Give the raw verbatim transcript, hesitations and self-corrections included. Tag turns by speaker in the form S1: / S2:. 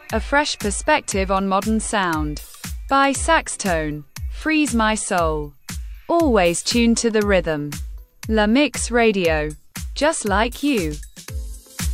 S1: A fresh perspective on modern sound. By Saxtone. Freeze my soul. Always tuned to the rhythm. La Mix Radio. Just like you.